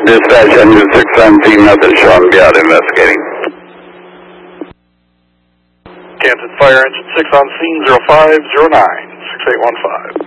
Dispatch engine 6 on scene, nothing showing, be out investigating. Kansas Fire Engine 6 on scene, 0509, 6815.